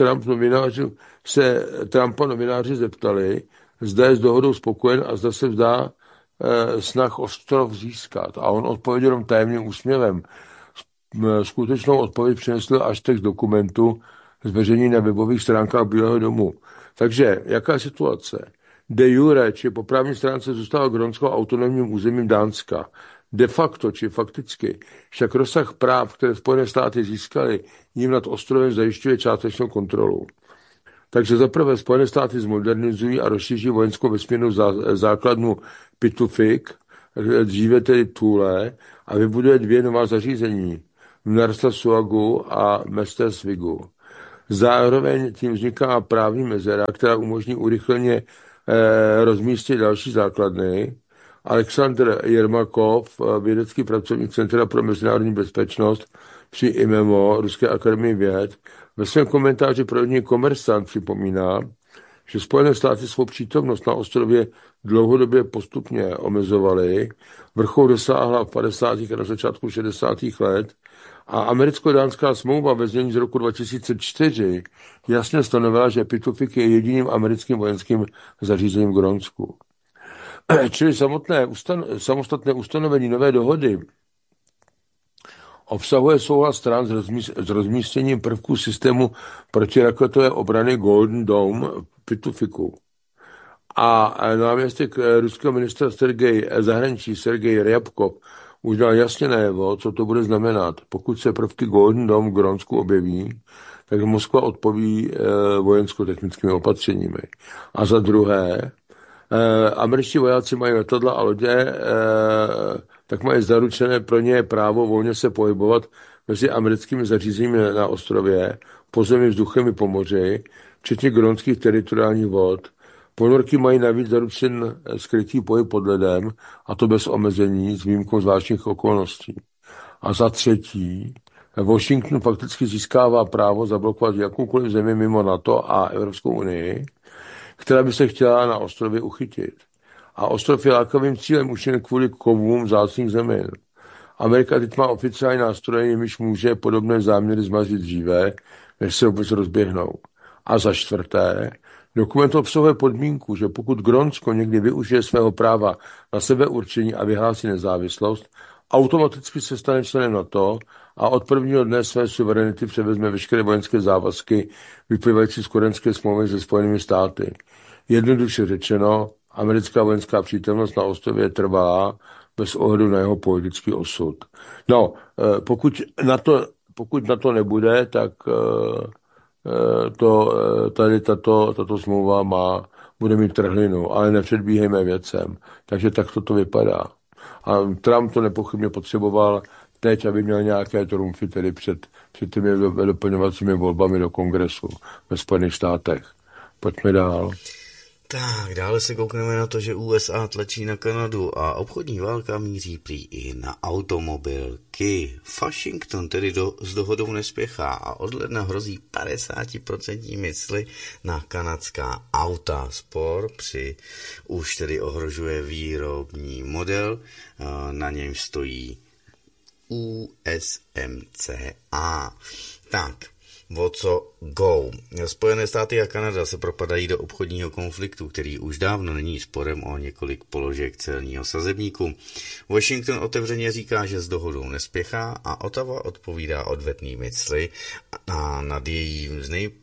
Trumpa novináři zeptali, zda je s dohodou spokojen a zda se vzdá snah ostrov získat. A on odpověděl jenom tajemným úsměvem. Skutečnou odpověď přinesl až text dokumentu zveřejněný na webových stránkách Bílého domu. Takže, jaká je situace? De jure, či po právní stránce zůstává Grónsko autonomním územím Dánska. De facto, či fakticky, však rozsah práv, které Spojené státy získaly, jim nad ostrovem zajišťuje částečnou kontrolu. Takže zaprvé Spojené státy zmodernizují a rozšíří vojenskou vesmírnou základnu Pitufik, dříve tedy Thule, a vybuduje 2 nová zařízení, Narsarsuagu a Mestersvigu. Zároveň tím vzniká právní mezera, která umožní urychleně rozmístit další základny. Aleksandr Jermakov, vědecký pracovník Centra pro mezinárodní bezpečnost při IMEMO, Ruské akademie věd, ve svém komentáři pro jedný Komersant připomíná, že Spojené státy svou přítomnost na ostrově dlouhodobě postupně omezovaly. Vrchol dosáhla v 50. a na začátku 60. let a americko-dánská smlouva ve znění z roku 2004 jasně stanovila, že Pitufik je jediným americkým vojenským zařízením v Grónsku. Čili samostatné ustanovení nové dohody obsahuje souhlas stran s rozmístěním prvků systému protiraketové obrany Golden Dome v Pitufiku. A náměstek ruského ministra zahraničí Sergej Ryabkov už dal jasně najevo, co to bude znamenat. Pokud se prvky Golden Dome v Grónsku objeví, tak Moskva odpoví vojensko-technickými opatřeními. A za druhé, američtí vojáci mají letadla a lodě, tak mají zaručené pro ně právo volně se pohybovat mezi americkými zařízeními na ostrově, po zemi, vzduchem i po moři, včetně grónských teritoriálních vod. Ponorky mají navíc zaručen skrytý pohyb pod ledem, a to bez omezení, s výjimkou zvláštních okolností. A za třetí, Washington fakticky získává právo zablokovat jakoukoliv zemi mimo NATO a Evropskou unii, která by se chtěla na ostrově uchytit. A ostrov je lákavým cílem už jen kvůli kovům vzácných zemin. Amerika teď má oficiální nástroje, jimiž může podobné záměry zmazit dříve, než se vůbec rozběhnou. A za čtvrté, dokument obsahuje podmínku, že pokud Grónsko někdy využije svého práva na sebeurčení a vyhlásí nezávislost, automaticky se stane členem NATO a od prvního dne své suverenity převezme veškeré vojenské závazky vyplývající z Kodaňské smlouvy se Spojenými státy. Jednoduše řečeno, americká vojenská přítomnost na ostrově trvá bez ohledu na jeho politický osud. No, pokud na to nebude, tak tato smlouva bude mít trhlinu, ale nepředbíhejme věcem. Takže tak to vypadá. A Trump to nepochybně potřeboval teď, aby měl nějaké trumfy tedy před těmi doplňovacími volbami do kongresu ve Spojených státech. Pojďme dál. Tak, dále se koukneme na to, že USA tlačí na Kanadu a obchodní válka míří prý i na automobilky. Washington tedy s dohodou nespěchá a od ledna hrozí 50% cly na kanadská auta. Spor už tedy ohrožuje výrobní model, na něm stojí USMCA. Tak, o co go? Spojené státy a Kanada se propadají do obchodního konfliktu, který už dávno není sporem o několik položek celního sazebníku. Washington otevřeně říká, že s dohodou nespěchá a Ottawa odpovídá odvetnými cly a nad jedním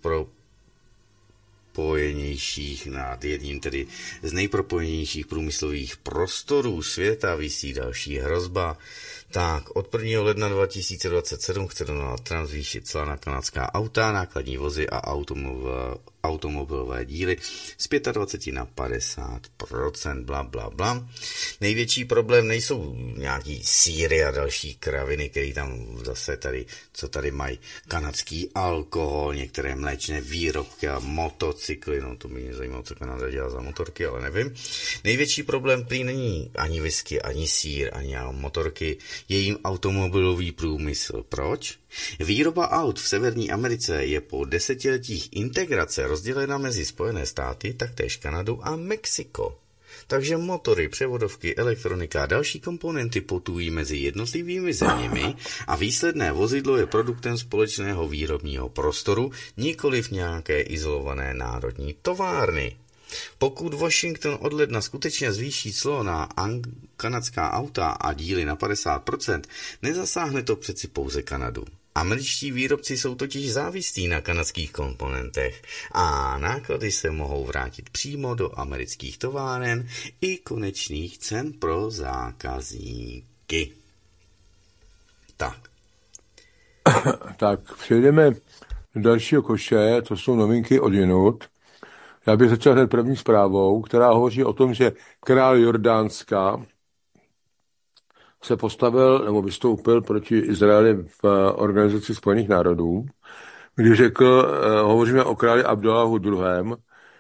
z nejpropojenějších průmyslových prostorů světa visí další hrozba. Tak, od 1. ledna 2027 chce Donald Trump zvýšit cla na kanadská auta, nákladní vozy a automobilové díly z 25 na 50%, bla, bla, bla. Největší problém nejsou nějaký sýry a další kraviny, které tam zase co tady mají kanadský alkohol, některé mléčné výrobky a motocykly motocykly, no to by mě zajímalo, co Kanada dělá za motorky, ale nevím. Největší problém prý není ani whisky, ani sýr, ani motorky, je jim automobilový průmysl. Proč? Výroba aut v Severní Americe je po desetiletích integrace rozdělena mezi Spojené státy, taktéž Kanadu a Mexiko. Takže motory, převodovky, elektronika a další komponenty putují mezi jednotlivými zeměmi a výsledné vozidlo je produktem společného výrobního prostoru, nikoliv nějaké izolované národní továrny. Pokud Washington od ledna skutečně zvýší clo na kanadská auta a díly na 50%, nezasáhne to přeci pouze Kanadu. Američtí výrobci jsou totiž závislí na kanadských komponentech a náklady se mohou vrátit přímo do amerických továren i konečných cen pro zákazníky. Tak. Tak, přejdeme do dalšího koše, to jsou novinky od jinut. Já bych začal hned první zprávou, která hovoří o tom, že král Jordánska se postavil nebo vystoupil proti Izraeli v Organizaci spojených národů, kdy řekl, hovoříme o králi Abdulláhu II.,